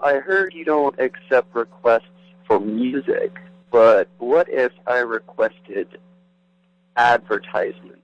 I heard you don't accept requests for music, but what if I requested advertisements